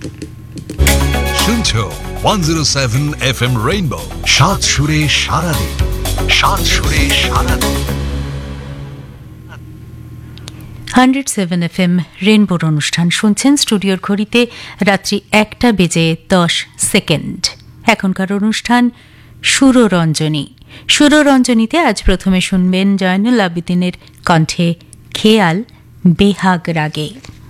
শুনছো 107 FM rainbow, সাত সুরে সারাদিন, সাত সুরে সারাদিন। 107 FM রেইনবোর অনুষ্ঠান শুনছেন। স্টুডিওর ঘড়িতে রাত্রি 1:10। এখনকার অনুষ্ঠান সুররঞ্জনী। সুররঞ্জনীতে আজ প্রথমে শুনবেন জয়নুল আবেদিনের কণ্ঠে খেয়াল বেহাগ রাগে।